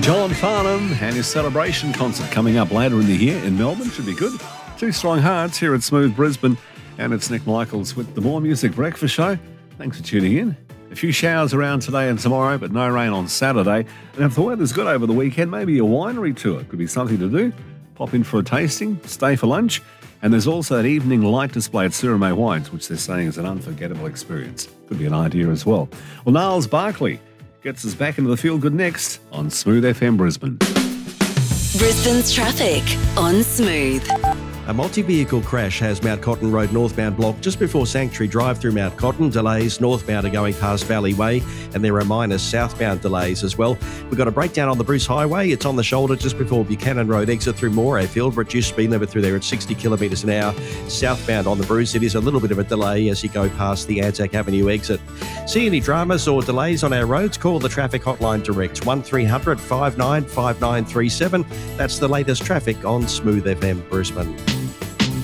John Farnham and his celebration concert coming up later in the year in Melbourne. Should be good. Two Strong Hearts here at Smooth Brisbane. And it's Nick Michaels with the More Music Breakfast Show. Thanks for tuning in. A few showers around today and tomorrow, but no rain on Saturday. And if the weather's good over the weekend, maybe a winery tour could be something to do. Pop in for a tasting, stay for lunch. And there's also that evening light display at Suramay Wines, which they're saying is an unforgettable experience. Could be an idea as well. Well, Niles Barkley gets us back into the feel good next on Smooth FM Brisbane. Brisbane's traffic on Smooth. A multi-vehicle crash has Mount Cotton Road northbound blocked just before Sanctuary Drive through Mount Cotton. Delays northbound are going past Valley Way, and there are minor southbound delays as well. We've got a breakdown on the Bruce Highway. It's on the shoulder just before Buchanan Road exit through Morayfield. Reduced speed limit through there at 60 kilometres an hour. Southbound on the Bruce, it is a little bit of a delay as you go past the Anzac Avenue exit. See any dramas or delays on our roads? Call the traffic hotline direct, 1300 59 5937. That's the latest traffic on Smooth FM Brisbane.